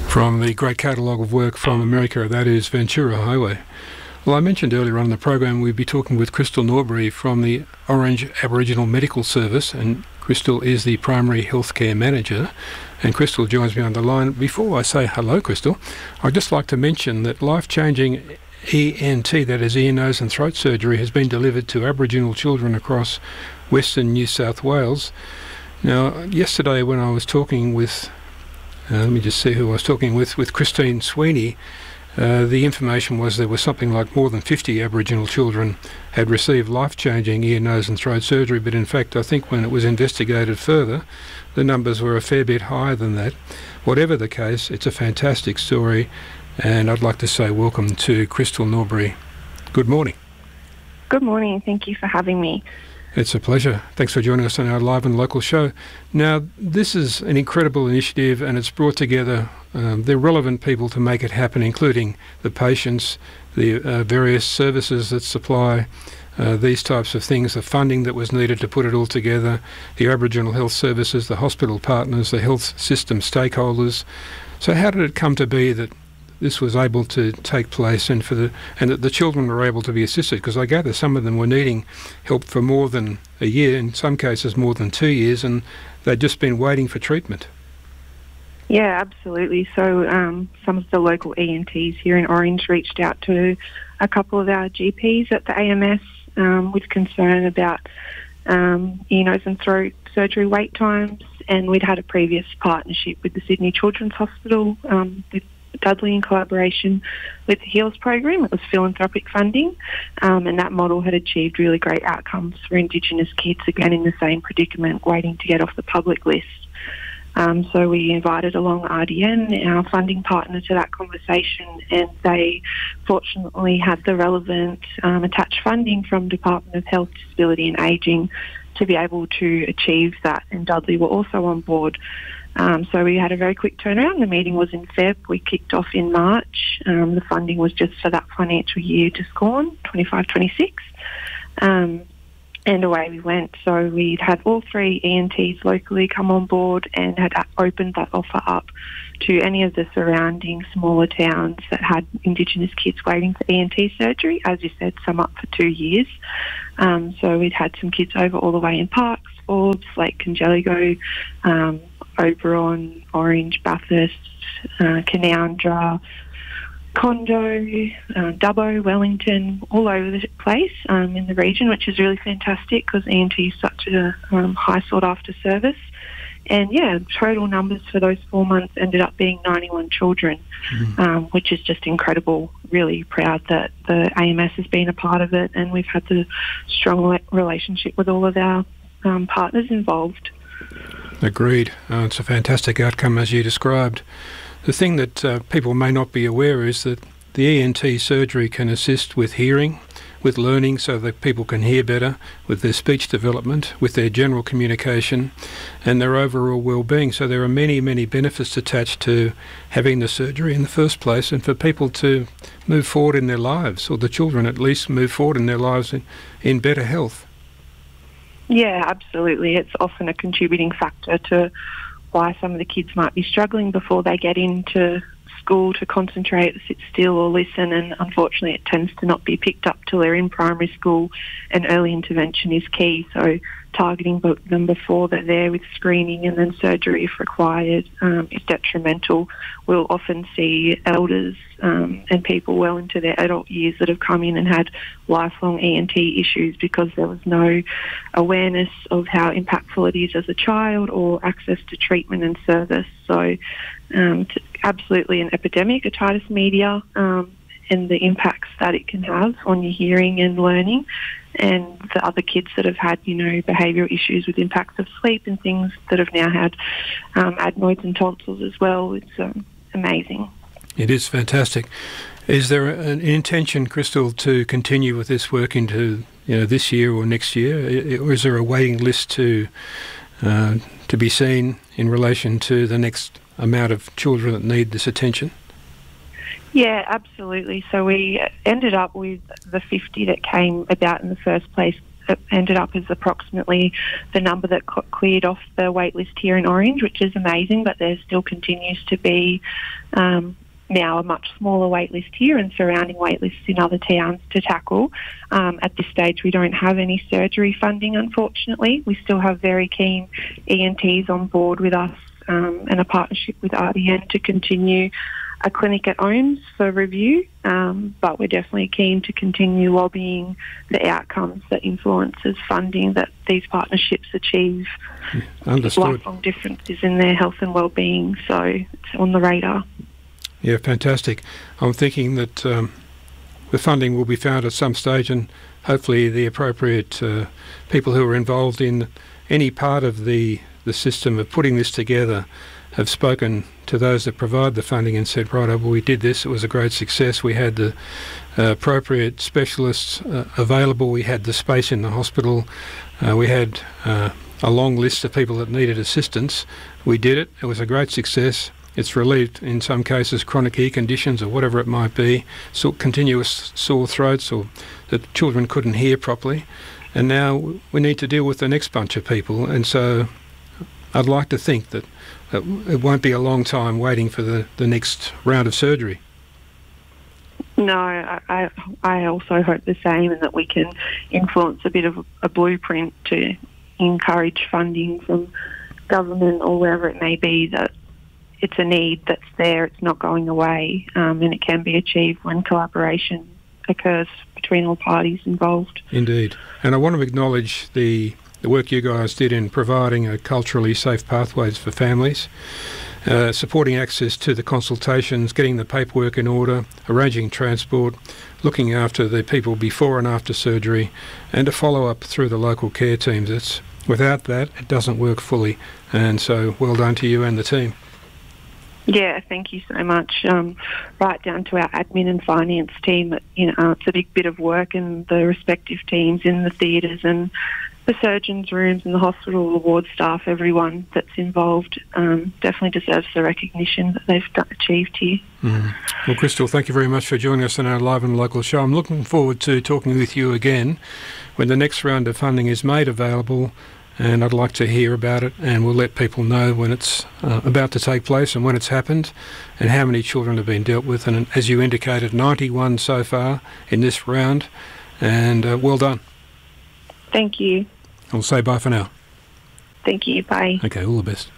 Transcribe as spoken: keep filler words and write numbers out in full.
From the great catalogue of work from America, that is Ventura Highway. Well, I mentioned earlier on in the program we'd be talking with Crystal Norbury from the Orange Aboriginal Medical Service, and Crystal is the Primary Healthcare Manager, and Crystal joins me on the line. Before I say hello, Crystal, I'd just like to mention that life-changing E N T, that is ear, nose and throat surgery, has been delivered to Aboriginal children across Western New South Wales. Now, yesterday when I was talking with, uh, let me just see who I was talking with, with Christine Sweeney, uh, the information was there was something like more than fifty Aboriginal children had received life-changing ear, nose and throat surgery, but in fact I think when it was investigated further, the numbers were a fair bit higher than that. Whatever the case, it's a fantastic story, and I'd like to say welcome to Crystal Norbury. Good morning. Good morning. Thank you for having me. It's a pleasure. Thanks for joining us on our live and local show. Now, this is an incredible initiative, and it's brought together um, the relevant people to make it happen, including the patients, the uh, various services that supply uh, these types of things, the funding that was needed to put it all together, the Aboriginal Health Services, the hospital partners, the health system stakeholders. So how did it come to be that this was able to take place, and for the and that the children were able to be assisted? Because I gather some of them were needing help for more than a year, in some cases more than two years, and they'd just been waiting for treatment. Yeah, absolutely. So um, some of the local E N Ts here in Orange reached out to a couple of our G Ps at the A M S um, with concern about um, ear, nose and throat surgery wait times, and we'd had a previous partnership with the Sydney Children's Hospital um, with Dudley in collaboration with the HEALS program. It was philanthropic funding, um, and that model had achieved really great outcomes for Indigenous kids, again in the same predicament, waiting to get off the public list. Um, so we invited along R D N, our funding partner, to that conversation, and they fortunately had the relevant um, attached funding from Department of Health, Disability and Ageing to be able to achieve that, and Dudley were also on board. Um, so we had a very quick turnaround. The meeting was in February. We kicked off in March. Um, the funding was just for that financial year just gone, twenty-five twenty-six. Um, and away we went. So we'd had all three E N Ts locally come on board and had opened that offer up to any of the surrounding smaller towns that had Indigenous kids waiting for E N T surgery. As you said, some up for two years. Um, so we'd had some kids over all the way in Parkes, Forbes, Lake Congelligo, um, Oberon, Orange, Bathurst, uh, Canoundra, Condo, uh, Dubbo, Wellington, all over the place um, in the region, which is really fantastic because E N T is such a um, high sought-after service. And yeah, total numbers for those four months ended up being ninety-one children, mm. um, which is just incredible. Really proud that the A M S has been a part of it, and we've had the strong relationship with all of our um, partners involved. Agreed. Uh, it's a fantastic outcome, as you described. The thing that uh, people may not be aware is that the E N T surgery can assist with hearing, with learning so that people can hear better, with their speech development, with their general communication and their overall well-being. So there are many, many benefits attached to having the surgery in the first place, and for people to move forward in their lives, or the children at least move forward in their lives in, in better health. Yeah, absolutely. It's often a contributing factor to why some of the kids might be struggling before they get into school to concentrate, sit still or listen, and unfortunately it tends to not be picked up till they're in primary school, and early intervention is key. So targeting them before they're there with screening and then surgery if required um, is detrimental. We'll often see elders um, and people well into their adult years that have come in and had lifelong E N T issues because there was no awareness of how impactful it is as a child or access to treatment and service. So um, it's absolutely an epidemic, otitis media, um, and the impacts that it can have on your hearing and learning, and the other kids that have had, you know, behavioural issues with impacts of sleep and things that have now had um, adenoids and tonsils as well. It's um, amazing. It is fantastic. Is there an intention, Crystal, to continue with this work into, you know, this year or next year, or is there a waiting list to uh, to be seen in relation to the next amount of children that need this attention? Yeah, absolutely. So we ended up with the fifty that came about in the first place it ended up as approximately the number that co- cleared off the wait list here in Orange, which is amazing, but there still continues to be um, now a much smaller wait list here and surrounding wait lists in other towns to tackle. Um, at this stage, we don't have any surgery funding, unfortunately. We still have very keen E N Ts on board with us um, and a partnership with R D N to continue a clinic at OHMS for review, um, but we're definitely keen to continue lobbying the outcomes that influences funding that these partnerships achieve. Understood. Lifelong differences in their health and well-being, so it's on the radar. Yeah, fantastic. I'm thinking that um, the funding will be found at some stage, and hopefully the appropriate uh, people who are involved in any part of the, the system of putting this together have spoken to those that provide the funding and said, right, well, we did this, it was a great success, we had the uh, appropriate specialists uh, available, we had the space in the hospital, uh, we had uh, a long list of people that needed assistance. We did it, it was a great success. It's relieved, in some cases, chronic ear conditions or whatever it might be, so continuous sore throats, or that children couldn't hear properly. And now we need to deal with the next bunch of people. And so I'd like to think that, that it won't be a long time waiting for the, the next round of surgery. No, I, I I also hope the same, and that we can influence a bit of a blueprint to encourage funding from government or wherever it may be, that it's a need that's there, it's not going away, um, and it can be achieved when collaboration occurs between all parties involved. Indeed. And I want to acknowledge the, the work you guys did in providing a culturally safe pathways for families, uh, supporting access to the consultations, getting the paperwork in order, arranging transport, looking after the people before and after surgery, and a follow-up through the local care teams. It's, without that, it doesn't work fully. And so well done to you and the team. Yeah, thank you so much. Um, right down to our admin and finance team. You know, it's a big bit of work, and the respective teams in the theatres and the surgeons' rooms and the hospital, the ward staff, everyone that's involved um, definitely deserves the recognition that they've done, achieved here. Mm. Well, Crystal, thank you very much for joining us on our Live and Local show. I'm looking forward to talking with you again when the next round of funding is made available, and I'd like to hear about it, and we'll let people know when it's uh, about to take place and when it's happened and how many children have been dealt with. And as you indicated, ninety-one so far in this round, and uh, well done. Thank you. I'll say bye for now. Thank you. Bye. Okay, all the best.